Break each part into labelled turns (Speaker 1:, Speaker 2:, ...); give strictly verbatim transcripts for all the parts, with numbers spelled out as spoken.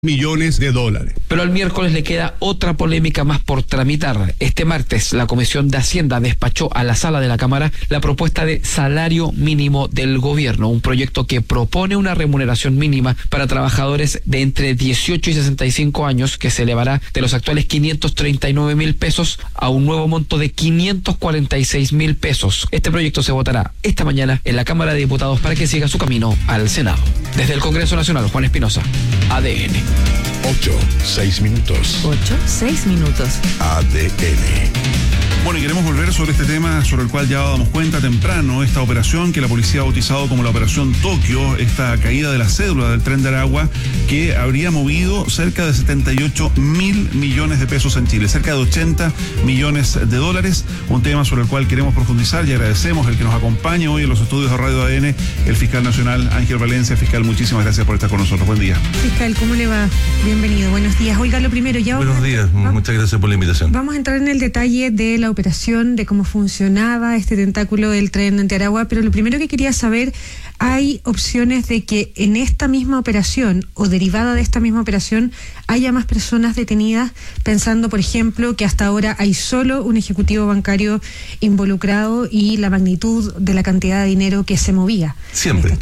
Speaker 1: millones de dólares.
Speaker 2: Pero al miércoles le queda otra polémica más por tramitar. Este martes, la Comisión de Hacienda despachó a la sala de la Cámara la propuesta de salario mínimo del gobierno, un proyecto que propone una remuneración mínima para trabajadores de entre dieciocho y sesenta y cinco años, que se elevará de los actuales quinientos treinta y nueve mil pesos a un nuevo monto de quinientos cuarenta y seis mil pesos. Este proyecto se votará esta mañana en la Cámara de Diputados para que siga su camino al Senado. Desde el Congreso Nacional, Juan Espinosa, A D N.
Speaker 1: Ocho, seis minutos.
Speaker 3: Ocho, seis minutos.
Speaker 1: A D N.
Speaker 4: Bueno, y queremos volver sobre este tema sobre el cual ya damos cuenta temprano, esta operación que la policía ha bautizado como la Operación Tokio, esta caída de la cédula del Tren de Aragua que habría movido cerca de setenta y ocho mil millones de pesos en Chile, cerca de ochenta millones de dólares, un tema sobre el cual queremos profundizar y agradecemos el que nos acompañe hoy en los estudios de Radio A D N, el fiscal nacional Ángel Valencia. Fiscal, muchísimas gracias por estar con nosotros. Buen día.
Speaker 3: Fiscal, ¿cómo le va? Bienvenido, buenos días. Oiga, lo primero, ya
Speaker 5: Buenos
Speaker 3: vamos,
Speaker 5: días,
Speaker 3: vamos,
Speaker 5: muchas gracias por la invitación.
Speaker 3: Vamos a entrar en el detalle de la operación, de cómo funcionaba este tentáculo del Tren de Aragua, pero lo primero que quería saber, ¿hay opciones de que en esta misma operación o derivada de esta misma operación haya más personas detenidas, pensando, por ejemplo, que hasta ahora hay solo un ejecutivo bancario involucrado y la magnitud de la cantidad de dinero que se movía?
Speaker 5: Siempre.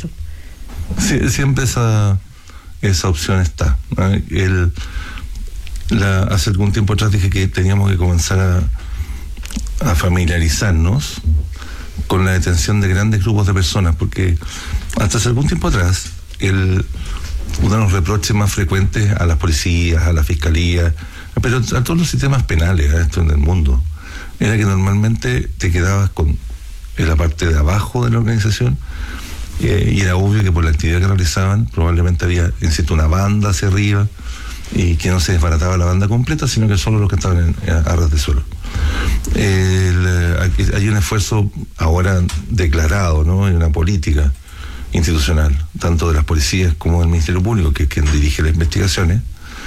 Speaker 5: Sí, siempre esa, esa opción está. El, la, hace algún tiempo atrás dije que teníamos que comenzar a a familiarizarnos con la detención de grandes grupos de personas, porque hasta hace algún tiempo atrás el, uno de los reproches más frecuentes a las policías, a la fiscalía, pero a todos los sistemas penales, a esto en el mundo, era que normalmente te quedabas con en la parte de abajo de la organización, eh, y era obvio que por la actividad que realizaban probablemente había, insisto, una banda hacia arriba, y que no se desbarataba la banda completa, sino que solo los que estaban en, a ras de suelo. El, aquí hay un esfuerzo ahora declarado, ¿no? Hay una política institucional, tanto de las policías como del Ministerio Público, que es quien dirige las investigaciones,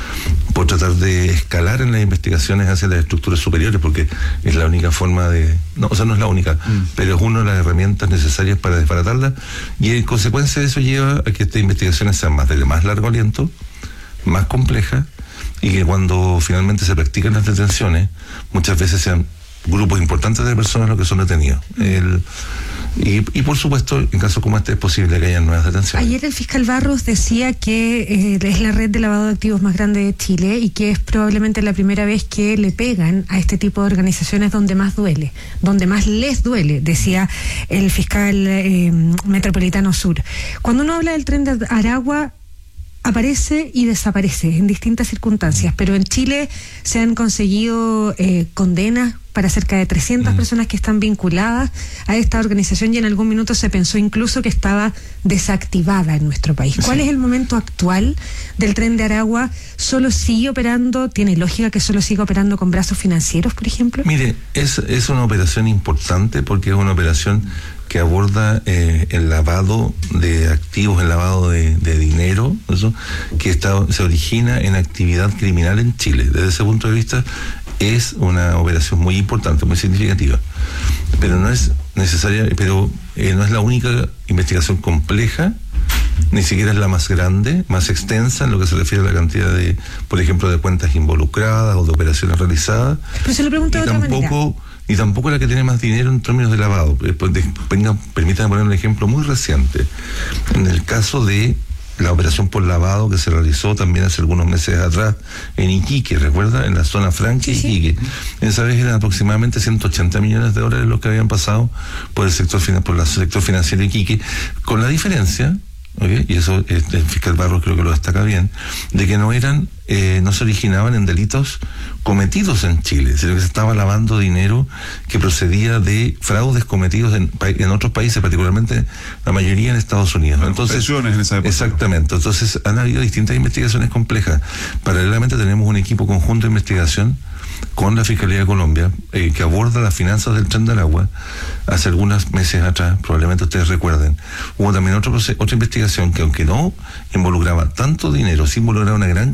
Speaker 5: por tratar de escalar en las investigaciones hacia las estructuras superiores, porque es la única forma de... No, o sea, no es la única, mm. pero es una de las herramientas necesarias para desbaratarla, y en consecuencia de eso lleva a que estas investigaciones sean más de más largo aliento, más compleja, y que cuando finalmente se practican las detenciones muchas veces sean grupos importantes de personas los que son detenidos. El, y, y por supuesto, en casos como este es posible que haya nuevas detenciones.
Speaker 3: Ayer el fiscal Barros decía que eh, es la red de lavado de activos más grande de Chile y que es probablemente la primera vez que le pegan a este tipo de organizaciones donde más duele, donde más les duele, decía el fiscal eh, metropolitano sur. Cuando uno habla del Tren de Aragua, aparece y desaparece en distintas circunstancias, pero en Chile se han conseguido eh, condenas para cerca de trescientas mm. personas que están vinculadas a esta organización, y en algún minuto se pensó incluso que estaba desactivada en nuestro país. ¿Cuál sí. es el momento actual del Tren de Aragua? ¿Solo sigue operando? ¿Tiene lógica que solo siga operando con brazos financieros, por ejemplo?
Speaker 5: Mire, es, es una operación importante porque es una operación que aborda eh, el lavado de activos, el lavado de, de dinero, eso que está, se origina en actividad criminal en Chile. Desde ese punto de vista es una operación muy importante, muy significativa, pero no es necesaria, pero eh, no es la única investigación compleja, ni siquiera es la más grande, más extensa en lo que se refiere a la cantidad de, por ejemplo, de cuentas involucradas o de operaciones realizadas.
Speaker 3: Pero se lo pregunto de otra
Speaker 5: tampoco, manera. Y tampoco la que tiene más dinero en términos de lavado. Permítanme poner un ejemplo muy reciente. En el caso de la operación por lavado que se realizó también hace algunos meses atrás en Iquique, ¿recuerda? En la zona franca de sí, Iquique. Sí. Esa vez eran aproximadamente ciento ochenta millones de dólares los que habían pasado por el sector, por el sector financiero de Iquique, con la diferencia, ¿okay? Y eso el fiscal Barros creo que lo destaca bien, de que no eran, eh, no se originaban en delitos cometidos en Chile, sino que se estaba lavando dinero que procedía de fraudes cometidos en, en otros países, particularmente la mayoría en Estados Unidos. Entonces,
Speaker 4: en esa época.
Speaker 5: Exactamente. Entonces han habido distintas investigaciones complejas. Paralelamente tenemos un equipo conjunto de investigación con la Fiscalía de Colombia, eh, que aborda las finanzas del Tren de Aragua. Hace algunos meses atrás, probablemente ustedes recuerden, hubo también otro, otra investigación que, aunque no involucraba tanto dinero, sí involucraba una gran cantidad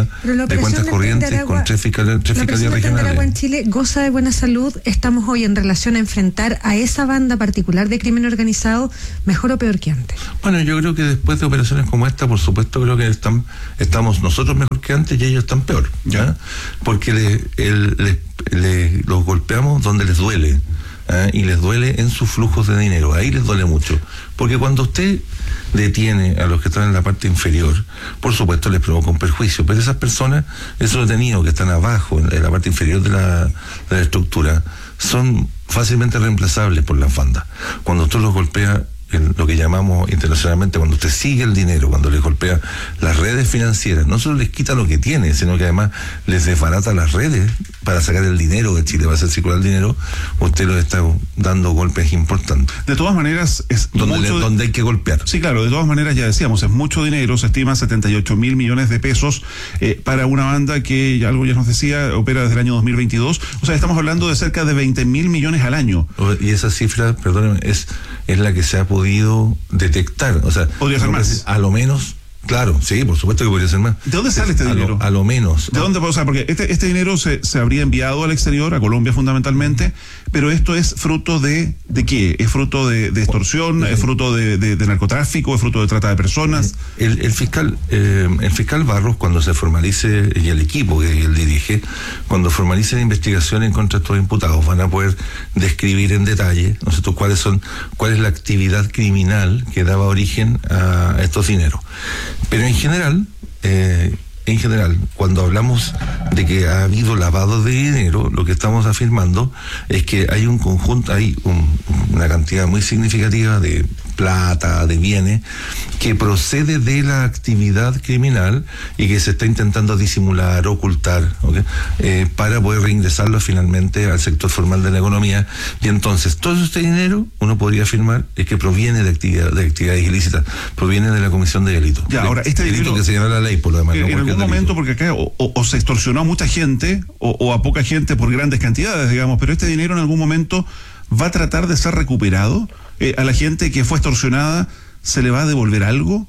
Speaker 5: unidad de cuentas corrientes con tres fiscalías, tres fiscalías regionales.
Speaker 3: Agua en Chile goza de buena salud. Estamos hoy en relación a enfrentar a esa banda particular de crimen organizado, mejor o peor que antes.
Speaker 5: Bueno, yo creo que después de operaciones como esta, por supuesto, creo que están, estamos nosotros mejor que antes y ellos están peor, ¿ya? Porque le, el, le, le, los golpeamos donde les duele. ¿eh? Y les duele en sus flujos de dinero, ahí les duele mucho, porque cuando usted detiene a los que están en la parte inferior, por supuesto les provoca un perjuicio, pero esas personas, esos detenidos que están abajo, en la parte inferior de la, de la estructura, son fácilmente reemplazables por las bandas. Cuando usted los golpea, en lo que llamamos internacionalmente, cuando usted sigue el dinero, cuando les golpea las redes financieras, no solo les quita lo que tiene, sino que además les desbarata las redes para sacar el dinero de Chile, para hacer circular el dinero, usted lo está dando golpes importantes.
Speaker 4: De todas maneras, es
Speaker 5: donde,
Speaker 4: mucho...
Speaker 5: le, donde hay que golpear.
Speaker 4: Sí, claro, de todas maneras, ya decíamos, es mucho dinero, se estima setenta y ocho mil millones de pesos eh, para una banda que, ya algo ya nos decía, opera desde el año dos mil veintidós, o sea, estamos hablando de cerca de veinte mil millones al año.
Speaker 5: Y esa cifra, perdóneme, es, es la que se ha podido detectar, o sea,
Speaker 4: podría ser más.
Speaker 5: A lo menos, claro, sí, por supuesto que podría ser más.
Speaker 4: ¿De dónde sale este
Speaker 5: a
Speaker 4: dinero?
Speaker 5: Lo, a lo menos.
Speaker 4: ¿De
Speaker 5: ¿no?
Speaker 4: dónde? O sea, porque este, este dinero se, se habría enviado al exterior, a Colombia fundamentalmente, pero esto es fruto de, ¿de qué? ¿Es fruto de, de extorsión? ¿Es fruto de, de, de narcotráfico? ¿Es fruto de trata de personas?
Speaker 5: El, el fiscal eh, el fiscal Barros, cuando se formalice, y el equipo que él dirige, cuando formalice la investigación en contra de estos imputados, van a poder describir en detalle, ¿no sé, cuáles son, cuál es la actividad criminal que daba origen a estos dineros. Pero en general, eh, en general, cuando hablamos de que ha habido lavado de dinero, lo que estamos afirmando es que hay un conjunto, hay un, una cantidad muy significativa de plata, de bienes, que procede de la actividad criminal y que se está intentando disimular, ocultar, ¿okay? eh, para poder reingresarlo finalmente al sector formal de la economía. Y entonces, todo este dinero, uno podría afirmar, es que proviene de, actividad, de actividades ilícitas, proviene de la comisión de delitos.
Speaker 4: Ya, ahora, este
Speaker 5: delito
Speaker 4: dinero,
Speaker 5: que se llama la ley, por lo demás.
Speaker 4: En,
Speaker 5: no
Speaker 4: en algún
Speaker 5: delito.
Speaker 4: momento, porque acá o, o, o se extorsionó a mucha gente, o, o a poca gente por grandes cantidades, digamos, pero este dinero en algún momento va a tratar de ser recuperado. Eh, a la gente que fue extorsionada, ¿se le va a devolver algo?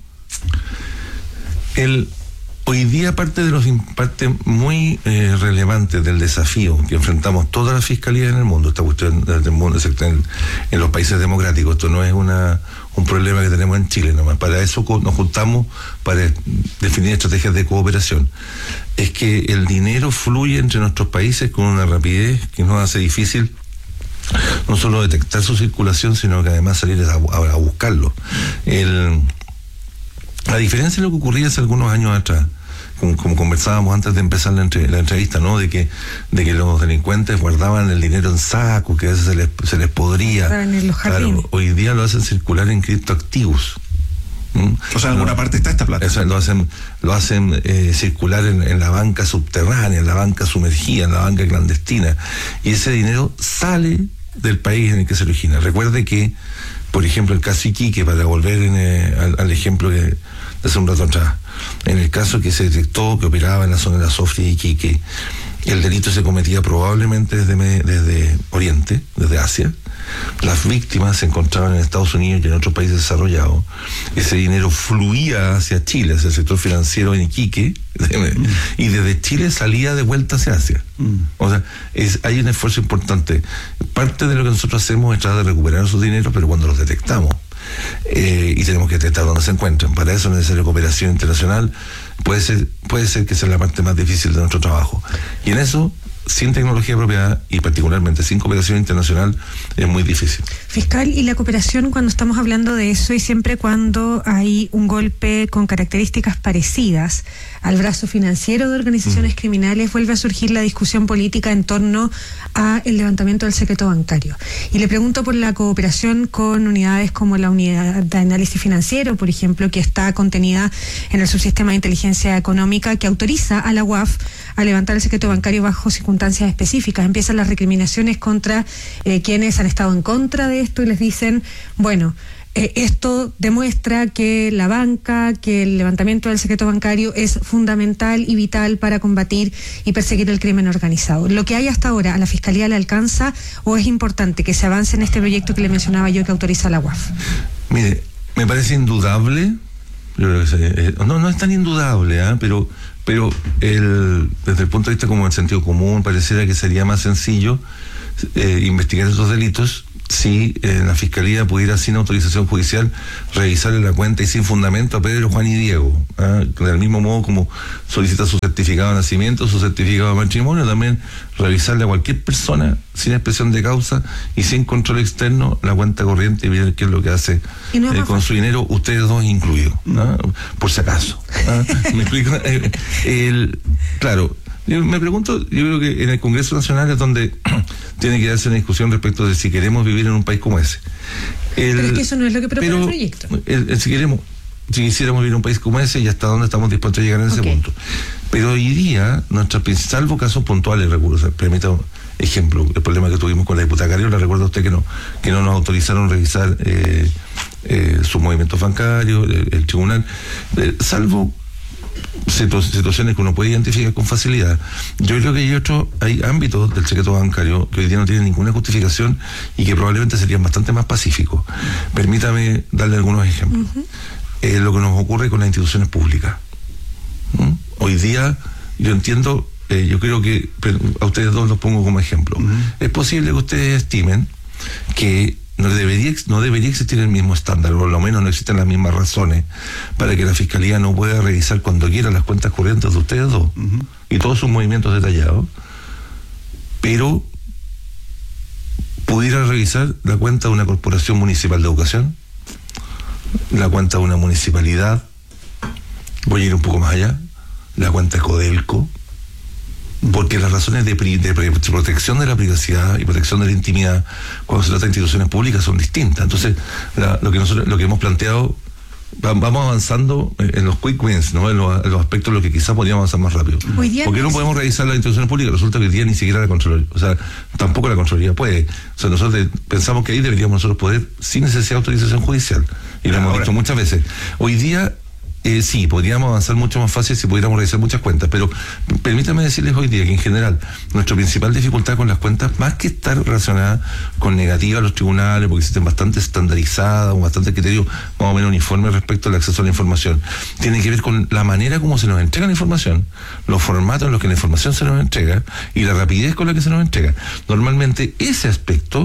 Speaker 5: El, hoy día parte de los parte muy eh, relevante del desafío que enfrentamos todas las fiscalías en el mundo, esta cuestión del mundo, en, en los países democráticos, esto no es una un problema que tenemos en Chile nomás, para eso nos juntamos para definir estrategias de cooperación, es que el dinero fluye entre nuestros países con una rapidez que nos hace difícil no solo detectar su circulación, sino que además salir a, a, a buscarlo. El, a diferencia de lo que ocurría hace algunos años atrás, como, como conversábamos antes de empezar la, entre, la entrevista, ¿no? De que, de que los delincuentes guardaban el dinero en saco, que a veces se les, se les podría.
Speaker 3: En los jardines.
Speaker 5: Claro, hoy día lo hacen circular en criptoactivos. ¿Mm?
Speaker 4: O sea, en alguna parte está esta plata.
Speaker 5: Eso lo hacen, lo hacen eh, circular en, en la banca subterránea, en la banca sumergida, en la banca clandestina. Y ese dinero sale del país en el que se origina. Recuerde que, por ejemplo, el caso Iquique, para volver en, eh, al, al ejemplo que de hace un rato atrás, en el caso que se detectó que operaba en la zona de la Sofía y Iquique, el delito se cometía probablemente desde, desde Oriente, desde Asia. Las víctimas se encontraban en Estados Unidos y en otros países desarrollados. Ese dinero fluía hacia Chile, hacia el sector financiero en Iquique, mm. y desde Chile salía de vuelta hacia Asia. Mm. O sea, es, hay un esfuerzo importante. Parte de lo que nosotros hacemos es tratar de recuperar esos dineros, pero cuando los detectamos, eh, y tenemos que detectar dónde se encuentran. Para eso es necesaria cooperación internacional. Puede ser, puede ser que sea la parte más difícil de nuestro trabajo. Y en eso, sin tecnología apropiada y particularmente sin cooperación internacional, es muy difícil.
Speaker 3: Fiscal, y la cooperación, cuando estamos hablando de eso y siempre cuando hay un golpe con características parecidas al brazo financiero de organizaciones mm. criminales, vuelve a surgir la discusión política en torno a el levantamiento del secreto bancario. Y le pregunto por la cooperación con unidades como la unidad de análisis financiero, por ejemplo, que está contenida en el subsistema de inteligencia económica, que autoriza a la U A F a levantar el secreto bancario bajo circunstancias específicas. Empiezan las recriminaciones contra eh, quienes han estado en contra de esto y les dicen, bueno, eh, esto demuestra que la banca, que el levantamiento del secreto bancario es fundamental y vital para combatir y perseguir el crimen organizado. ¿Lo que hay hasta ahora a la Fiscalía le alcanza o es importante que se avance en este proyecto que le mencionaba yo que autoriza la U A F?
Speaker 5: Mire, me parece indudable, yo creo que se, eh, no, no es tan indudable, ¿eh? pero pero el, desde el punto de vista como el sentido común, pareciera que sería más sencillo eh, investigar esos delitos si eh, la Fiscalía pudiera, sin autorización judicial, revisarle la cuenta y sin fundamento a Pedro, Juan y Diego. ¿eh? Del mismo modo como solicita su certificado de nacimiento, su certificado de matrimonio, también revisarle a cualquier persona, sin expresión de causa y sin control externo, la cuenta corriente y ver qué es lo que hace no eh, con su dinero, ustedes dos incluidos, ¿no? Por si acaso. ¿eh? ¿Me explico? Eh, el, claro. Yo me pregunto, yo creo que en el Congreso Nacional es donde tiene que darse una discusión respecto de si queremos vivir en un país como ese. El,
Speaker 3: pero es que eso no es lo que propone
Speaker 5: pero,
Speaker 3: el proyecto.
Speaker 5: El, el, si queremos, si quisiéramos vivir en un país como ese, y hasta dónde estamos dispuestos a llegar en ese okay. punto. Pero hoy día, nuestra, salvo casos puntuales, recursos, permita ejemplo, el problema que tuvimos con la diputada Carrillo, le recuerdo a usted que no, que no nos autorizaron revisar eh, eh, sus movimientos bancarios, el, el tribunal, eh, salvo situaciones que uno puede identificar con facilidad. Yo creo que hay otros, hay ámbitos del secreto bancario que hoy día no tienen ninguna justificación y que probablemente serían bastante más pacíficos. Permítame darle algunos ejemplos. Uh-huh. Eh, lo que nos ocurre con las instituciones públicas. ¿Mm? Hoy día, yo entiendo, eh, yo creo que a ustedes dos los pongo como ejemplo. Uh-huh. Es posible que ustedes estimen que No debería, no debería existir el mismo estándar, o por lo menos no existen las mismas razones para que la Fiscalía no pueda revisar cuando quiera las cuentas corrientes de ustedes dos uh-huh. y todos sus movimientos detallados, pero pudiera revisar la cuenta de una corporación municipal de educación, la cuenta de una municipalidad, voy a ir un poco más allá, la cuenta de Codelco, porque las razones de, de, de protección de la privacidad y protección de la intimidad cuando se trata de instituciones públicas son distintas. Entonces, la, lo que nosotros lo que hemos planteado, va, vamos avanzando en los quick wins, ¿no? En los, en los aspectos en los que quizás podríamos avanzar más rápido. ¿Por qué no podemos revisar las instituciones públicas? Resulta que hoy día ni siquiera la Contraloría, o sea, tampoco la Contraloría puede. O sea, nosotros pensamos que ahí deberíamos nosotros poder, sin necesidad de autorización judicial. Y lo hemos dicho muchas veces. Hoy día, Eh, sí, podríamos avanzar mucho más fácil si pudiéramos revisar muchas cuentas, pero permítanme decirles hoy día que en general nuestra principal dificultad con las cuentas, más que estar relacionada con negativa a los tribunales, porque existen bastante estandarizadas o bastante criterios más o menos uniformes respecto al acceso a la información, tiene que ver con la manera como se nos entrega la información, los formatos en los que la información se nos entrega y la rapidez con la que se nos entrega. Normalmente ese aspecto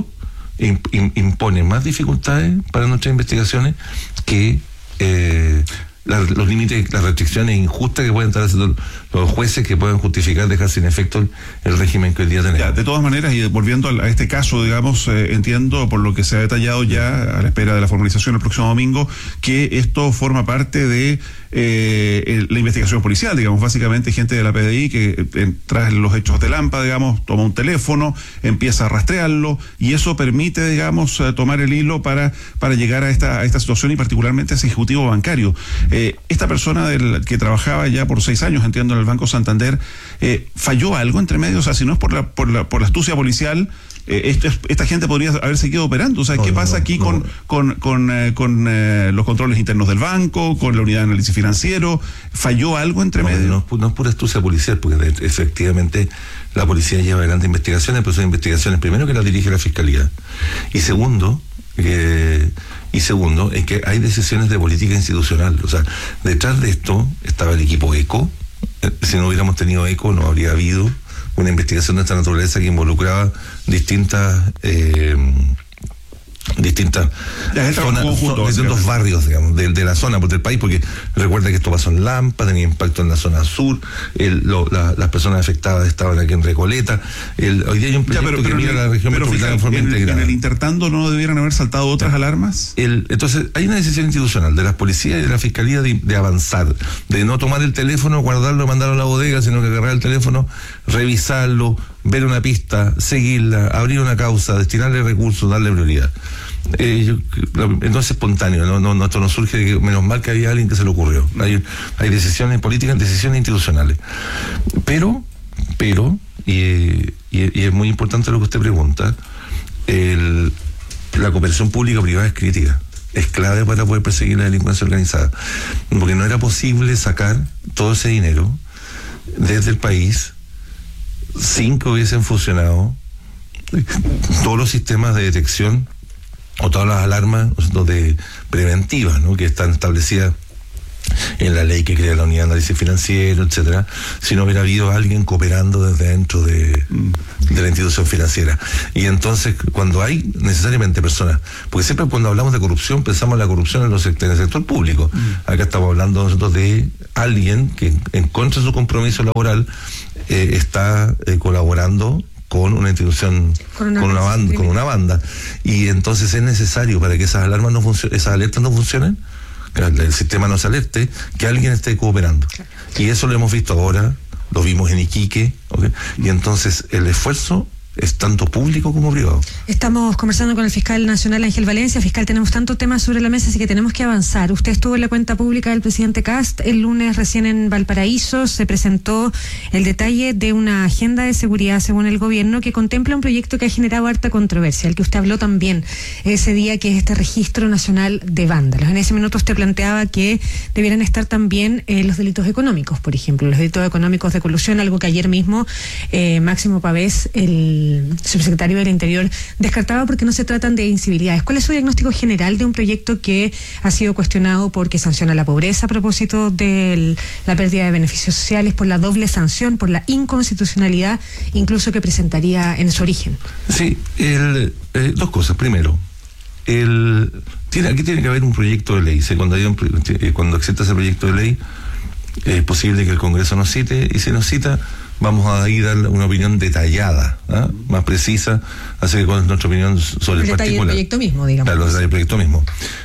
Speaker 5: impone más dificultades para nuestras investigaciones que eh, La, los límites, las restricciones injustas que pueden estar haciendo los jueces que pueden justificar dejar sin efecto el, el régimen que hoy día tenemos.
Speaker 4: Ya, de todas maneras, y volviendo a, a este caso, digamos, eh, entiendo por lo que se ha detallado ya a la espera de la formalización el próximo domingo, que esto forma parte de eh, el, la investigación policial, digamos, básicamente gente de la P D I que eh, tras los hechos de Lampa, digamos, toma un teléfono, empieza a rastrearlo y eso permite, digamos, eh, tomar el hilo para, para llegar a esta, a esta situación y particularmente a ese ejecutivo bancario. Eh, esta persona del, que trabajaba ya por seis años, entiendo, en el Banco Santander, eh, ¿falló algo entre medio? O sea, si no es por la, por la, por la astucia policial, eh, esto es, esta gente podría haber seguido operando. O sea, no, ¿qué no, pasa aquí no, con, no. con, con, eh, con eh, los controles internos del banco, con la unidad de análisis financiero? ¿Falló algo entre
Speaker 5: no,
Speaker 4: medio?
Speaker 5: No, no es por astucia policial, porque efectivamente la policía lleva adelante investigaciones, pero son investigaciones, primero, que las dirige la Fiscalía, y segundo, que... Y segundo, es que hay decisiones de política institucional. O sea, detrás de esto estaba el equipo ECO. Si no hubiéramos tenido ECO, no habría habido una investigación de esta naturaleza que involucraba distintas eh, distintas zonas, conjunto, distintos barrios, digamos, de, de la zona, del país, porque recuerda que esto pasó en Lampa, tenía impacto en la zona sur, el, lo, la, las personas afectadas estaban aquí en Recoleta. El, hoy día hay un proyecto ya, pero, pero que mira la región metropolitana en forma
Speaker 4: en,
Speaker 5: integrada.
Speaker 4: En el intertanto, ¿no debieran haber saltado otras ya. alarmas?
Speaker 5: El, entonces, hay una decisión institucional de las policías y de la Fiscalía de, de avanzar, de no tomar el teléfono, guardarlo, mandarlo a la bodega, sino que agarrar el teléfono, revisarlo, ver una pista, seguirla, abrir una causa, destinarle recursos, darle prioridad. Eh, yo, no es espontáneo, no, no, esto no surge de que menos mal que había alguien que se le ocurrió. Hay, hay decisiones políticas, decisiones institucionales. Pero, pero, y, y, y es muy importante lo que usted pregunta, el, la cooperación público-privada es crítica, es clave para poder perseguir la delincuencia organizada, porque no era posible sacar todo ese dinero desde el país sin que hubiesen funcionado todos los sistemas de detección o todas las alarmas de preventivas, ¿no?, que están establecidas en la ley que crea la unidad de análisis financiero, etcétera, si no hubiera habido alguien cooperando desde dentro de, de la institución financiera. Y entonces, cuando hay necesariamente personas, porque siempre cuando hablamos de corrupción pensamos en la corrupción en, los, en el sector público. Mm. Acá estamos hablando nosotros de alguien que en contra de su compromiso laboral eh, está eh, colaborando con una institución, con una, con una banda, con una banda, y entonces es necesario para que esas alarmas no funcionen, esas alertas no funcionen, que el sistema no se alerte, que alguien esté cooperando. Claro. Y eso lo hemos visto ahora, lo vimos en Iquique, ¿okay? Y entonces el esfuerzo es tanto público como privado.
Speaker 3: Estamos conversando con el fiscal nacional Ángel Valencia. Fiscal, tenemos tantos temas sobre la mesa, así que tenemos que avanzar. Usted estuvo en la cuenta pública del presidente Kast el lunes recién en Valparaíso. Se presentó el detalle de una agenda de seguridad, según el gobierno, que contempla un proyecto que ha generado harta controversia, el que usted habló también ese día, que es este Registro Nacional de Vándalos. En ese minuto usted planteaba que debieran estar también eh, los delitos económicos, por ejemplo, los delitos económicos de colusión, algo que ayer mismo eh, Máximo Pavés, el el subsecretario del Interior, descartaba porque no se tratan de incivilidades. ¿Cuál es su diagnóstico general de un proyecto que ha sido cuestionado porque sanciona la pobreza a propósito de la pérdida de beneficios sociales, por la doble sanción, por la inconstitucionalidad incluso que presentaría en su origen?
Speaker 5: Sí, el, eh, dos cosas. Primero, el, tiene, aquí tiene que haber un proyecto de ley. Cuando, hay un, cuando exista ese proyecto de ley, es posible que el Congreso nos cite, y si nos cita, vamos a ir a dar una opinión detallada, ¿eh? más precisa, así que con nuestra opinión sobre el, el particular.
Speaker 3: El proyecto mismo, digamos.
Speaker 5: Claro, el detalle del proyecto mismo.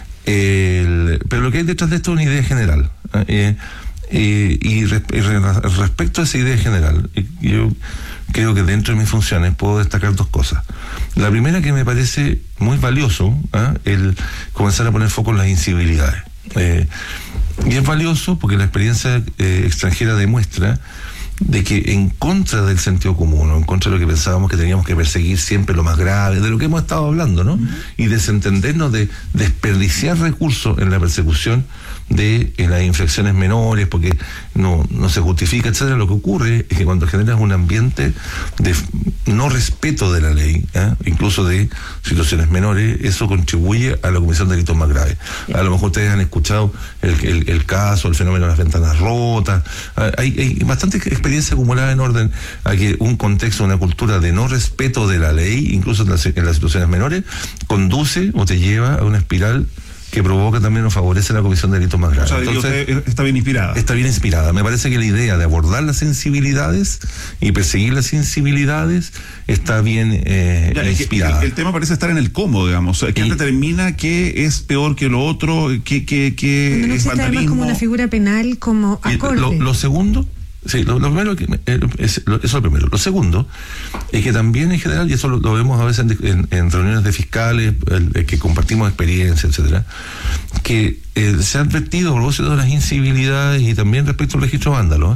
Speaker 5: El, pero lo que hay detrás de esto es una idea general. ¿eh? Eh, y, res, y respecto a esa idea general, yo creo que dentro de mis funciones puedo destacar dos cosas. La primera, que me parece muy valioso, ¿eh? el comenzar a poner foco en las incivilidades. Eh, y es valioso porque la experiencia eh, extranjera demuestra de que en contra del sentido común, o en contra de lo que pensábamos que teníamos que perseguir siempre lo más grave, de lo que hemos estado hablando, ¿no? Uh-huh. Y desentendernos de desperdiciar recursos en la persecución de en las infracciones menores, porque no, no se justifica, etcétera. Lo que ocurre es que cuando generas un ambiente de no respeto de la ley, ¿eh? incluso de situaciones menores, eso contribuye a la comisión de delitos más graves. A lo mejor ustedes han escuchado el, el, el caso, el fenómeno de las ventanas rotas. Hay, hay bastante experiencia acumulada en orden a que un contexto, una cultura de no respeto de la ley, incluso en las, en las situaciones menores, conduce o te lleva a una espiral que provoca también o favorece la comisión de delitos más graves.
Speaker 4: O sea, Entonces, usted está bien inspirada.
Speaker 5: Está bien inspirada. Me parece que la idea de abordar las sensibilidades y perseguir las sensibilidades está bien eh, ya, inspirada.
Speaker 4: El, el tema parece estar en el cómo, digamos. ¿Quién determina qué es peor que lo otro? ¿Qué, qué, qué
Speaker 3: no
Speaker 4: es vandalismo?
Speaker 3: Además como una figura penal, como acorde.
Speaker 5: Lo, lo segundo... Sí, lo, lo primero que es, lo, eso es lo primero. Lo segundo es que también en general, y eso lo, lo vemos a veces en, en, en reuniones de fiscales, el, el que compartimos experiencia, etcétera, que eh, se ha advertido a propósito de las incivilidades y también respecto al registro vándalo,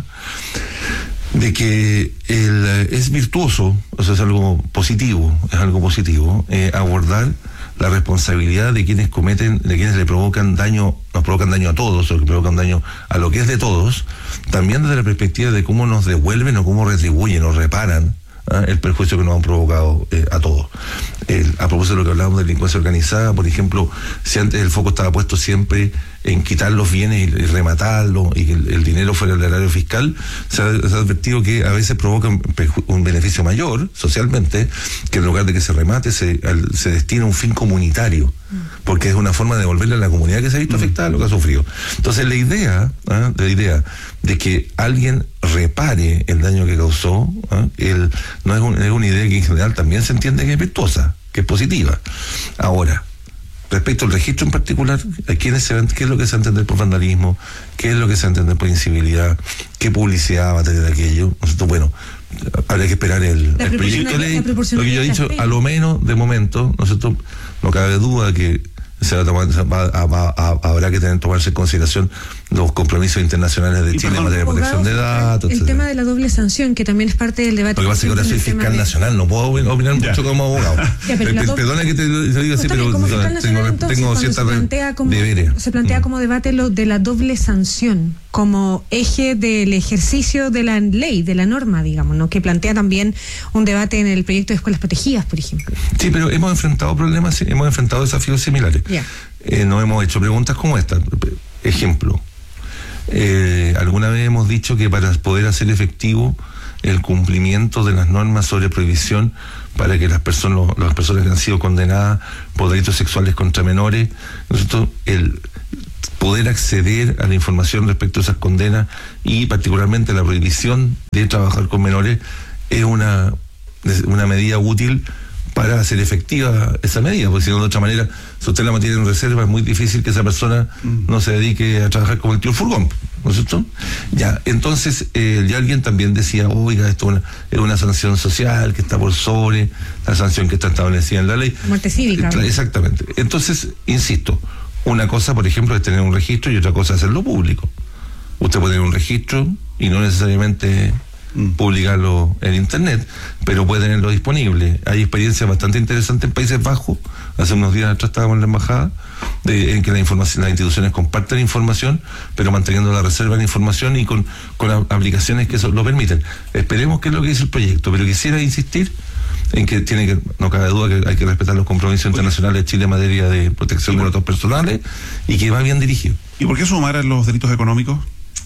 Speaker 5: ¿eh? de que el, es virtuoso, o sea, es algo positivo, es algo positivo, eh, abordar la responsabilidad de quienes cometen, de quienes le provocan daño, nos provocan daño a todos, o que provocan daño a lo que es de todos, también desde la perspectiva de cómo nos devuelven o cómo retribuyen o reparan ¿eh? el perjuicio que nos han provocado eh, a todos. El, a propósito de lo que hablábamos de delincuencia organizada, por ejemplo, si antes el foco estaba puesto siempre en quitar los bienes y, y rematarlos y que el, el dinero fuera el erario fiscal, se ha, se ha advertido que a veces provoca un, un beneficio mayor socialmente, que en lugar de que se remate se, al, se destina a un fin comunitario, porque es una forma de devolverle a la comunidad que se ha visto afectada lo que ha sufrido. Entonces la idea, ¿eh? la idea de que alguien repare el daño que causó, ¿eh? el, no es, un, es una idea que en general también se entiende que es virtuosa, que es positiva. Ahora, respecto al registro en particular, ¿a quiénes se van, qué es lo que se va a entender por vandalismo? ¿Qué es lo que se va a entender por incivilidad? ¿Qué publicidad va a tener aquello? Entonces, bueno, habrá que esperar el, el proyecto de ley. Lo que yo he dicho, a lo menos de momento, ¿no es cierto? No cabe duda que se va a tomar, va, va, va, habrá que tener tomarse en consideración los compromisos internacionales de Chile en materia de protección de datos.
Speaker 3: El
Speaker 5: etcétera.
Speaker 3: tema de la doble sanción, que también es parte del debate.
Speaker 5: Lo que pasa es que ahora soy fiscal
Speaker 3: de...
Speaker 5: nacional, no puedo opinar
Speaker 4: ya.
Speaker 5: mucho como abogado.
Speaker 3: Ya, pero
Speaker 5: doble... Perdona que te, te diga así, pero
Speaker 3: como
Speaker 5: tengo,
Speaker 3: nacional,
Speaker 5: tengo cierta deberes.
Speaker 3: Se plantea mm. como debate lo de la doble sanción, como eje del ejercicio de la ley, de la norma, digamos, ¿no? Que plantea también un debate en el proyecto de escuelas protegidas, por ejemplo.
Speaker 5: Sí, pero hemos enfrentado problemas, hemos enfrentado desafíos similares.
Speaker 3: Yeah.
Speaker 5: Eh, nos hemos hecho preguntas como esta. Ejemplo, Eh, alguna vez hemos dicho que para poder hacer efectivo el cumplimiento de las normas sobre prohibición para que las personas, las personas que han sido condenadas por delitos sexuales contra menores, nosotros el poder acceder a la información respecto a esas condenas y particularmente la prohibición de trabajar con menores es una, una medida útil para hacer efectiva esa medida, porque si no, de otra manera, si usted la mantiene en reserva, es muy difícil que esa persona no se dedique a trabajar como el tío furgón, ¿no es cierto? Ya, entonces, eh, ya alguien también decía, oiga, esto es una, es una sanción social que está por sobre la sanción que está establecida en la ley.
Speaker 3: Muerte cívica.
Speaker 5: Eh, exactamente. Entonces, insisto, una cosa, por ejemplo, es tener un registro y otra cosa es hacerlo público. Usted puede tener un registro y no necesariamente publicarlo en internet, pero puede tenerlo disponible. Hay experiencias bastante interesantes en Países Bajos. Hace unos días atrás estábamos en la embajada de, en que la información, las instituciones comparten información, pero manteniendo la reserva de la información y con, con a, aplicaciones que eso lo permiten. Esperemos que es lo que dice el proyecto, pero quisiera insistir en que tiene que, no cabe duda que hay que respetar los compromisos internacionales de Chile en materia de protección de datos personales y que va bien dirigido.
Speaker 4: ¿Y por qué sumar a los delitos económicos?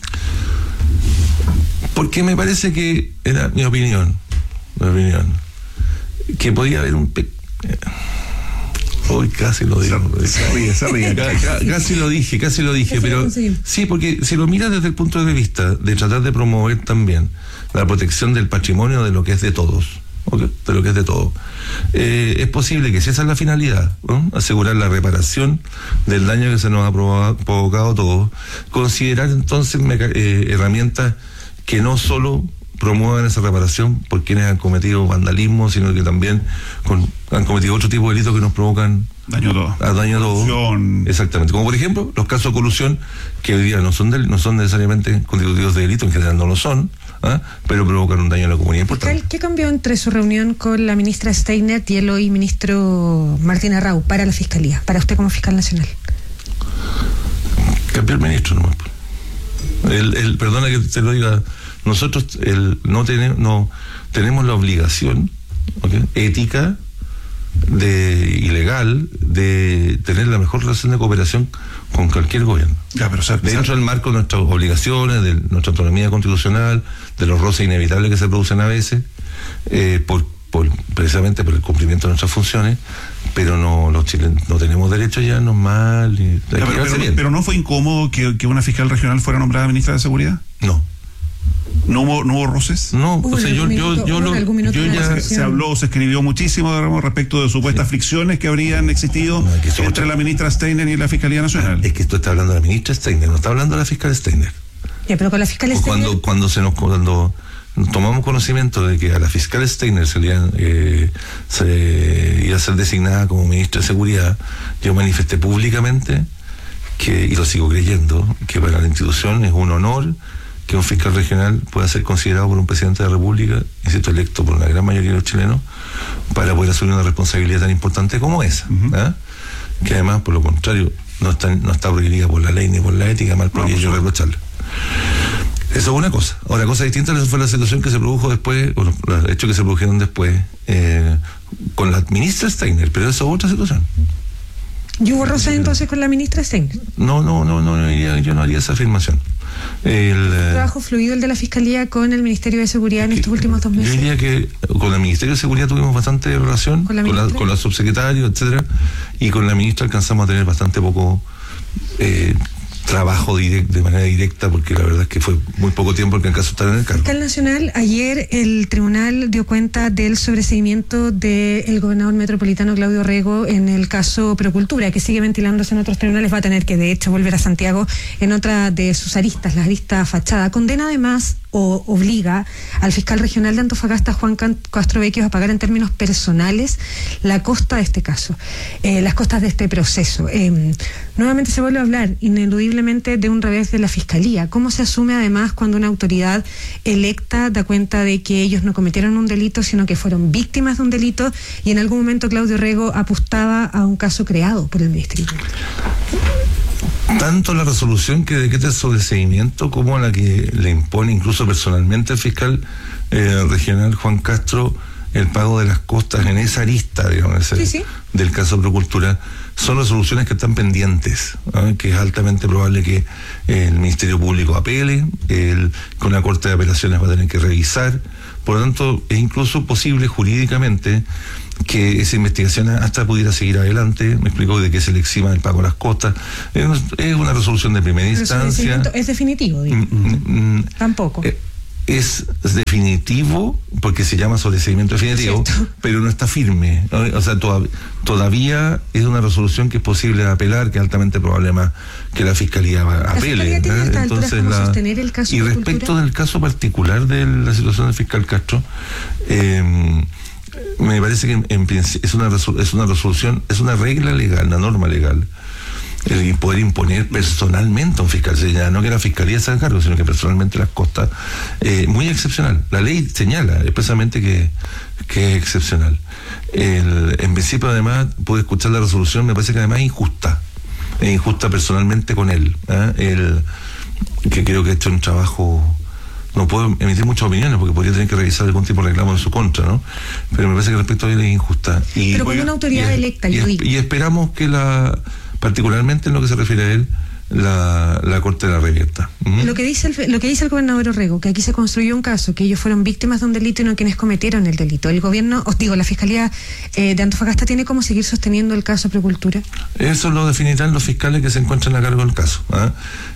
Speaker 5: Porque me parece que era mi opinión, mi opinión, que podía haber un... Pe... Hoy casi lo digo.
Speaker 4: Se ríe, se ríe.
Speaker 5: Casi lo dije, casi lo dije, pero sí, porque si lo miras desde el punto de vista de tratar de promover también la protección del patrimonio de lo que es de todos, ¿okay? De lo que es de todos, eh, es posible que si esa es la finalidad, ¿no? Asegurar la reparación del daño que se nos ha provocado a todos, considerar entonces eh, herramientas que no solo promuevan esa reparación por quienes han cometido vandalismo, sino que también con, han cometido otro tipo de delitos que nos provocan
Speaker 4: daño a todo.
Speaker 5: A daño a todo. Exactamente. Como por ejemplo, los casos de colusión, que hoy día no son, del, no son necesariamente constitutivos de delito, en general no lo son, ¿ah? Pero provocan un daño a la comunidad importante.
Speaker 3: ¿Qué cambió entre su reunión con la ministra Steiner y el hoy ministro Martín Arrau para la Fiscalía, para usted como fiscal nacional?
Speaker 5: Cambió el ministro nomás. El, el, perdona que te lo diga, nosotros el, no, tenemos, no tenemos la obligación, ¿okay?, ética de, y legal de tener la mejor relación de cooperación con cualquier gobierno.
Speaker 4: Ya, pero, o sea,
Speaker 5: dentro del marco de nuestras obligaciones, de nuestra autonomía constitucional, de los roces inevitables que se producen a veces, eh, por, por precisamente por el cumplimiento de nuestras funciones, pero no los chilenos no tenemos derecho ya no mal. Y,
Speaker 4: ya, pero, pero, pero no fue incómodo que, que una fiscal regional fuera nombrada ministra de Seguridad.
Speaker 5: No.
Speaker 4: ¿No hubo, no hubo roces?
Speaker 5: No, o sea, yo, yo, yo, lo, yo ya...
Speaker 4: Se habló, se escribió muchísimo digamos, respecto de supuestas sí. fricciones que habrían existido no, entre otra... la ministra Steiner y la Fiscalía Nacional.
Speaker 5: Es que esto está hablando de la ministra Steiner, no está hablando de la fiscal Steiner.
Speaker 3: Ya, pero con la fiscal Steiner...
Speaker 5: Cuando, cuando se nos... Cuando tomamos conocimiento de que a la fiscal Steiner se, le, eh, se iba a ser designada como ministra de Seguridad, yo manifesté públicamente que, y lo sigo creyendo, que para la institución es un honor que un fiscal regional pueda ser considerado por un presidente de la República, insisto, electo por una gran mayoría de los chilenos, para poder asumir una responsabilidad tan importante como esa, uh-huh. ¿eh? Que además, por lo contrario, no está, no está prohibida por la ley ni por la ética, mal podría yo reprocharla. Eso es una cosa. Ahora, cosa distinta fue la situación que se produjo después, o los, los hechos que se produjeron después, eh, con la ministra Steiner, pero eso es otra situación.
Speaker 3: ¿Y hubo roces entonces con la ministra Steiner?
Speaker 5: No, no, no, no, no iría, yo no haría esa afirmación. El
Speaker 3: trabajo fluido el de la Fiscalía con el Ministerio de Seguridad en estos últimos dos meses.
Speaker 5: Yo diría que con el Ministerio de Seguridad tuvimos bastante relación, con la, con la, con la subsecretaria, etcétera, y con la ministra alcanzamos a tener bastante poco eh, trabajo direct, de manera directa, porque la verdad es que fue muy poco tiempo el que alcanzó a estar en el cargo.
Speaker 3: Fiscal Nacional, ayer el tribunal dio cuenta del sobreseimiento del gobernador metropolitano Claudio Rego en el caso Procultura, que sigue ventilándose en otros tribunales, va a tener que de hecho volver a Santiago en otra de sus aristas, la arista fachada. Condena además o obliga al fiscal regional de Antofagasta, Juan Castrovecchio, a pagar en términos personales la costa de este caso, eh, las costas de este proceso. Eh, nuevamente se vuelve a hablar ineludiblemente de un revés de la Fiscalía. ¿Cómo se asume además cuando una autoridad electa da cuenta de que ellos no cometieron un delito, sino que fueron víctimas de un delito, y en algún momento Claudio Rego apostaba a un caso creado por el Ministerio?
Speaker 5: Tanto la resolución que decreta el sobreseimiento como la que le impone incluso personalmente al fiscal eh, regional Juan Castro el pago de las costas en esa arista, digamos, ese, sí, sí. del caso Procultura, son resoluciones que están pendientes, ¿eh? que es altamente probable que el Ministerio Público apele, el, con la Corte de Apelaciones va a tener que revisar. Por lo tanto, es incluso posible jurídicamente que esa investigación hasta pudiera seguir adelante. Me explicó de que se le exima el pago a las costas. Es, es una resolución de primera
Speaker 3: Pero
Speaker 5: instancia.
Speaker 3: ¿Es definitivo? Digo.
Speaker 5: Mm, mm,
Speaker 3: Tampoco.
Speaker 5: Eh, es definitivo porque se llama sobreseimiento definitivo, pero no está firme, ¿no? O sea, todav- todavía es una resolución que es posible de apelar, que es altamente probable más que la Fiscalía va-
Speaker 3: ¿La
Speaker 5: apele.
Speaker 3: Fiscalía tiene
Speaker 5: ¿no?
Speaker 3: a estas alturas cómo sostener el caso
Speaker 5: Y
Speaker 3: de
Speaker 5: respecto
Speaker 3: Cultura?
Speaker 5: del caso particular de la situación del fiscal Castro, eh, me parece que en, en principio es una resol- es una resolución, es una regla legal, una norma legal, el poder imponer personalmente a un fiscal, ya no que la fiscalía se haga cargo, sino que personalmente las costas, eh, muy excepcional. La ley señala expresamente que, que es excepcional. El, en principio, además, pude escuchar la resolución, me parece que además es injusta, es injusta personalmente con él, ¿eh? El, que creo que ha hecho un trabajo. No puedo emitir muchas opiniones porque podría tener que revisar algún tipo de reclamo en su contra, ¿no? Pero me parece que respecto a él es injusta. Y,
Speaker 3: Pero con una autoridad
Speaker 5: y,
Speaker 3: electa,
Speaker 5: y,
Speaker 3: yo digo.
Speaker 5: y esperamos que la, particularmente en lo que se refiere a él, la, la Corte la revierta. ¿Mm?
Speaker 3: Lo que dice el, lo que dice el gobernador Orrego, que aquí se construyó un caso, que ellos fueron víctimas de un delito y no quienes cometieron el delito. El gobierno, os digo, la Fiscalía eh, de Antofagasta tiene cómo seguir sosteniendo el caso Precultura.
Speaker 5: Eso lo definirán los fiscales que se encuentran a cargo del caso, ¿ah?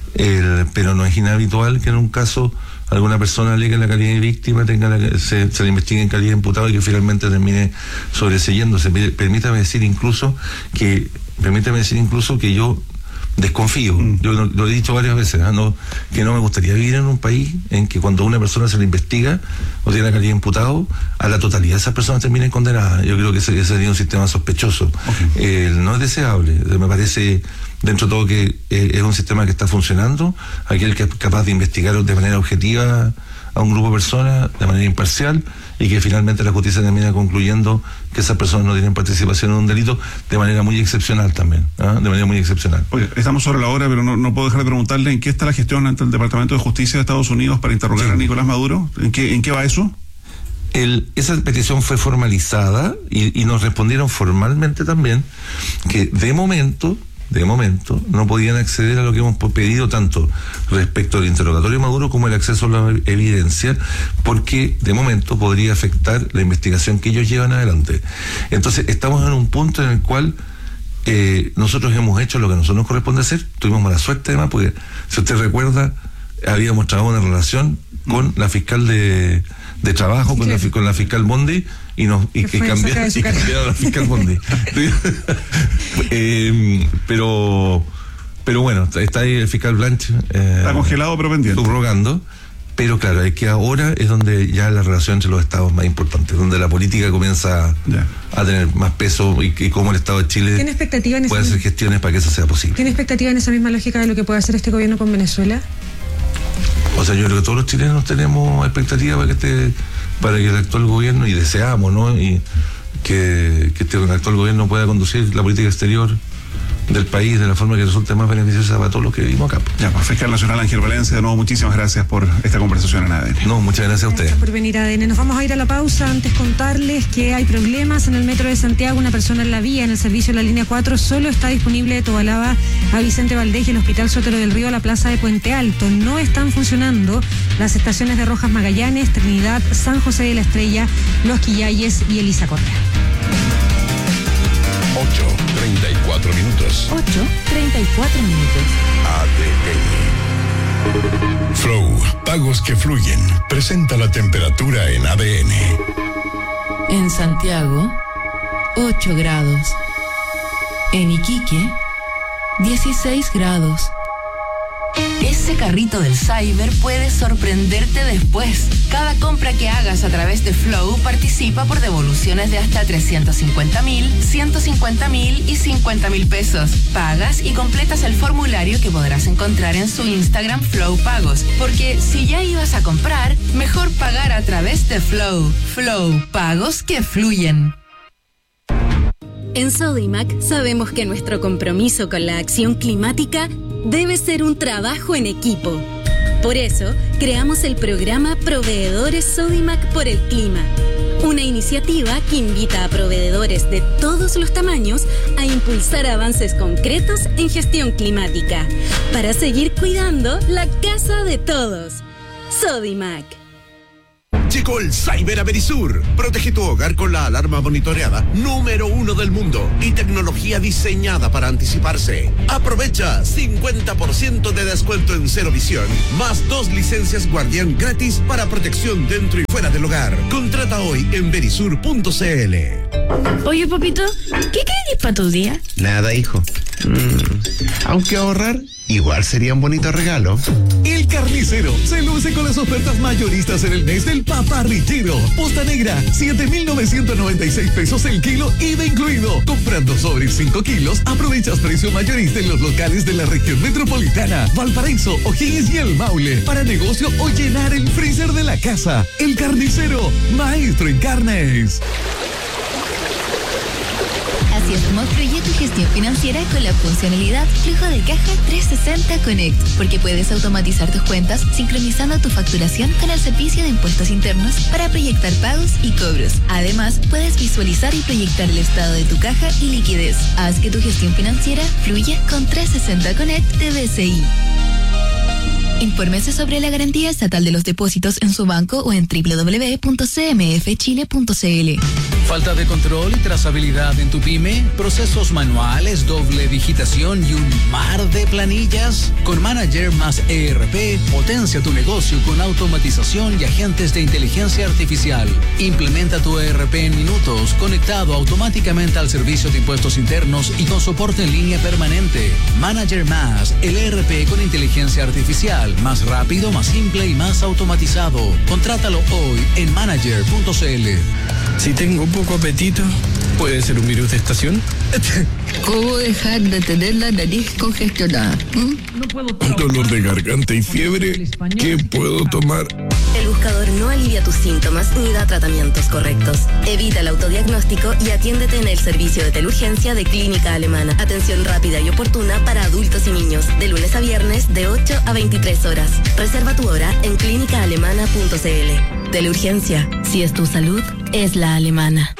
Speaker 5: El, pero no es inhabitual que en un caso alguna persona alegue la calidad de víctima, tenga la, se, se le investigue en calidad de imputado y que finalmente termine sobreseyéndose. Permítame decir incluso que, permítame decir incluso que yo desconfío, mm. yo lo, lo he dicho varias veces, ¿eh? no, que no me gustaría vivir en un país en que cuando una persona se le investiga o tiene la calidad de imputado, a la totalidad de esas personas terminen condenadas. Yo creo que ese, ese sería un sistema sospechoso. Okay. Eh, no es deseable, me parece dentro de todo que eh, es un sistema que está funcionando, aquel que es capaz de investigar de manera objetiva a un grupo de personas de manera imparcial y que finalmente la justicia termina concluyendo que esas personas no tienen participación en un delito de manera muy excepcional también, ¿eh? de manera muy excepcional.
Speaker 4: Oye, estamos sobre la hora, pero no, no puedo dejar de preguntarle en qué está la gestión ante el Departamento de Justicia de Estados Unidos para interrogar sí. a Nicolás Maduro. ¿En qué, en qué va eso?
Speaker 5: El, esa petición fue formalizada y, y nos respondieron formalmente también que de momento de momento no podían acceder a lo que hemos pedido tanto respecto al interrogatorio de Maduro como el acceso a la evidencia, porque de momento podría afectar la investigación que ellos llevan adelante. Entonces estamos en un punto en el cual eh, nosotros hemos hecho lo que a nosotros nos corresponde hacer. Tuvimos mala suerte además porque, si usted recuerda, habíamos trabajado una relación con la fiscal de, de trabajo, con, sí. la, con la fiscal Bondi, y nos y, y cambiaron, y cambiaron a la fiscal Bondi. eh, pero pero bueno, está ahí el fiscal Blanche eh,
Speaker 4: está congelado pero pendiente,
Speaker 5: subrogando. Pero claro, es que ahora es donde ya la relación entre los estados es más importante, donde la política comienza yeah. a tener más peso y, y cómo el Estado de Chile
Speaker 3: ¿Tiene expectativa en
Speaker 5: puede
Speaker 3: esa,
Speaker 5: hacer gestiones para que eso sea posible.
Speaker 3: ¿Tiene expectativa en esa misma lógica de lo que puede hacer este gobierno con Venezuela?
Speaker 5: O sea, yo creo que todos los chilenos tenemos expectativa para que este, para que el actual gobierno, y deseamos, ¿no? Y que, que este actual gobierno pueda conducir la política exterior del país de la forma que resulte más beneficiosa para todos los que vivimos acá.
Speaker 4: Ya, pues, fiscal nacional Ángel Valencia, de nuevo muchísimas gracias por esta conversación en A D N.
Speaker 5: No, muchas gracias a ustedes.
Speaker 3: Gracias por venir a A D N. Nos vamos a ir a la pausa. Antes contarles que hay problemas en el metro de Santiago. Una persona en la vía, en el servicio de la línea cuatro, solo está disponible de Tobalaba a Vicente Valdés y el Hospital Sotero del Río a la Plaza de Puente Alto. No están funcionando las estaciones de Rojas Magallanes, Trinidad, San José de la Estrella, Los Quillayes y Elisa Correa.
Speaker 1: ocho treinta y cuatro minutos.
Speaker 6: ocho treinta y cuatro minutos.
Speaker 1: A D N. Flow, pagos que fluyen. Presenta la temperatura en A D N.
Speaker 6: En Santiago, ocho grados. En Iquique, dieciséis grados. Ese carrito del Cyber puede sorprenderte después. Cada compra que hagas a través de Flow participa por devoluciones de hasta trescientos cincuenta mil, ciento cincuenta mil y cincuenta mil pesos. Pagas y completas el formulario que podrás encontrar en su Instagram Flow Pagos. Porque si ya ibas a comprar, mejor pagar a través de Flow. Flow, pagos que fluyen.
Speaker 7: En Sodimac sabemos que nuestro compromiso con la acción climática debe ser un trabajo en equipo. Por eso, creamos el programa Proveedores Sodimac por el Clima. Una iniciativa que invita a proveedores de todos los tamaños a impulsar avances concretos en gestión climática para seguir cuidando la casa de todos. Sodimac.
Speaker 8: Llegó el Cyber a Verisur. Protege tu hogar con la alarma monitoreada número uno del mundo y tecnología diseñada para anticiparse. Aprovecha cincuenta por ciento de descuento en Cero Visión, más dos licencias Guardián gratis para protección dentro y fuera del hogar. Contrata hoy en verisur punto c l.
Speaker 9: Oye, papito, ¿qué querés para tu día?
Speaker 10: Nada, hijo. Mm, aunque ahorrar igual sería un bonito regalo.
Speaker 11: El Carnicero se luce con las ofertas mayoristas en el mes del paparrillero. Posta negra, siete mil novecientos noventa y seis pesos el kilo, I V A incluido. Comprando sobre cinco kilos, aprovechas precio mayorista en los locales de la región metropolitana, Valparaíso, O'Higgins y El Maule. Para negocio o llenar el freezer de la casa. El Carnicero, maestro en carnes.
Speaker 12: Así es como fluye tu gestión financiera con la funcionalidad Flujo de Caja trescientos sesenta Connect, porque puedes automatizar tus cuentas sincronizando tu facturación con el servicio de impuestos internos para proyectar pagos y cobros. Además, puedes visualizar y proyectar el estado de tu caja y liquidez. Haz que tu gestión financiera fluya con trescientos sesenta Connect de B C I. Infórmese sobre la garantía estatal de los depósitos en su banco o en doble u doble u doble u punto c m f chile punto c l.
Speaker 13: ¿Falta de control y trazabilidad en tu pyme? ¿Procesos manuales, doble digitación y un mar de planillas? Con Manager más E R P, potencia tu negocio con automatización y agentes de inteligencia artificial. Implementa tu E R P en minutos, conectado automáticamente al servicio de impuestos internos y con soporte en línea permanente. Manager más, el E R P con inteligencia artificial. Más rápido, más simple y más automatizado. Contrátalo hoy en manager punto c l.
Speaker 14: Si tengo poco apetito, ¿puede ser un virus de estación?
Speaker 15: ¿Cómo dejar de tener la nariz congestionada? ¿Mm?
Speaker 1: Dolor de garganta y fiebre. ¿Qué puedo tomar?
Speaker 16: El buscador no alivia tus síntomas ni da tratamientos correctos. Evita el autodiagnóstico y atiéndete en el servicio de teleurgencia de Clínica Alemana. Atención rápida y oportuna para adultos y niños, de lunes a viernes de ocho a veintitrés horas. Reserva tu hora en clínica alemana punto c l. Teleurgencia, si es tu salud, es la alemana.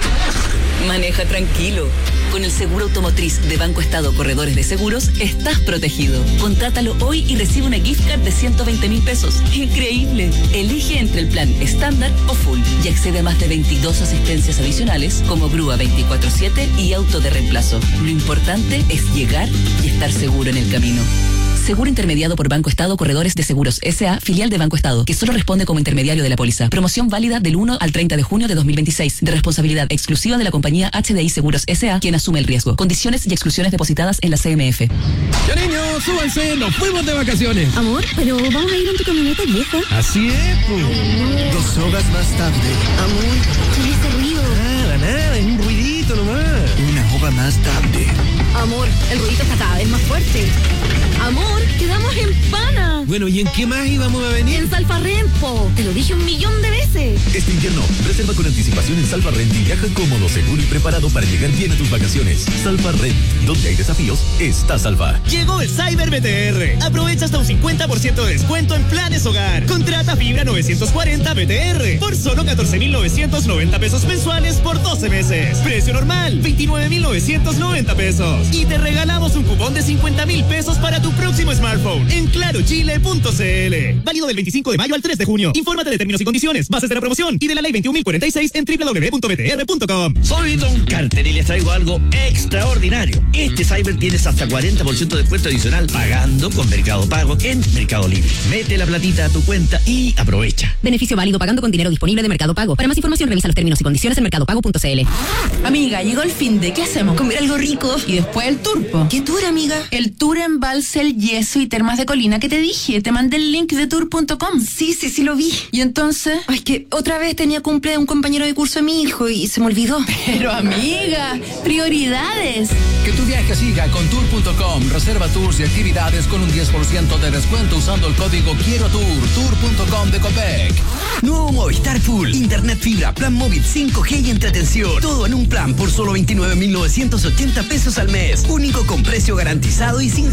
Speaker 17: Maneja tranquilo. Con el seguro automotriz de Banco Estado Corredores de Seguros, estás protegido. Contrátalo hoy y recibe una gift card de ciento veinte mil pesos. ¡Increíble! Elige entre el plan estándar o full y accede a más de veintidós asistencias adicionales como grúa veinticuatro siete y auto de reemplazo. Lo importante es llegar y estar seguro en el camino. Seguro intermediado por Banco Estado Corredores de Seguros S A, filial de Banco Estado, que solo responde como intermediario de la póliza. Promoción válida del uno al treinta de junio de dos mil veintiséis, de responsabilidad exclusiva de la compañía H D I Seguros S A, quien asume el riesgo. Condiciones y exclusiones depositadas en la C M F.
Speaker 18: Ya niños, súbanse, nos fuimos de vacaciones.
Speaker 19: Amor, pero vamos a ir en tu camioneta vieja.
Speaker 18: Así es, pues.
Speaker 20: Dos horas más tarde.
Speaker 19: Amor, ¿qué es ese ruido?
Speaker 18: Nada, nada, es un ruidito nomás.
Speaker 20: Una hora más tarde.
Speaker 19: Amor, el ruidito está cada vez más fuerte. Amor, quedamos en Pana.
Speaker 18: Bueno, ¿y en qué más íbamos a venir?
Speaker 19: En Salfarrent, te lo dije un millón de veces.
Speaker 21: Este invierno, reserva con anticipación en Salfarrent y viaja cómodo, seguro y preparado para llegar bien a tus vacaciones. Salfarrent, donde hay desafíos, está Salva.
Speaker 22: Llegó el Cyber B T R. Aprovecha hasta un cincuenta por ciento de descuento en planes hogar. Contrata fibra novecientos cuarenta B T R por solo catorce mil novecientos noventa pesos mensuales por doce meses. Precio normal, veintinueve mil novecientos noventa pesos. Y te regalamos un cupón de cincuenta mil pesos para tu próximo smartphone en claro chile punto c l. Válido del veinticinco de mayo al tres de junio. Infórmate de términos y condiciones, bases de la promoción y de la ley veintiún mil cuarenta y seis en doble u doble u doble u punto b t r punto com.
Speaker 23: Soy Don Carter y les traigo algo extraordinario. Este Cyber tienes hasta cuarenta por ciento de descuento adicional pagando con Mercado Pago en Mercado Libre. Mete la platita a tu cuenta y aprovecha.
Speaker 24: Beneficio válido pagando con dinero disponible de Mercado Pago. Para más información revisa los términos y condiciones en mercado pago punto c l.
Speaker 6: Amiga, llegó el fin de, ¿qué hacemos? Comer algo rico y después el turpo.
Speaker 24: ¿Qué tour, amiga?
Speaker 6: El tour en Balsel, Yeso y Termas de Colina que te dije. Te mandé el link de tour punto com.
Speaker 24: Sí, sí, sí lo vi.
Speaker 6: ¿Y entonces?
Speaker 24: Ay, que otra vez tenía cumple de un compañero de curso de mi hijo y se me olvidó.
Speaker 6: Pero amiga, prioridades.
Speaker 13: Que tu viaje siga con tour punto com. Reserva tours y actividades con un diez por ciento de descuento usando el código Quiero Tour. tour punto com de Copec.
Speaker 25: Nuevo Movistar Full. Internet fibra, plan móvil cinco G y entretención. Todo en un plan por solo veintinueve mil novecientos ochenta pesos al mes. Único con precio garantizado y sin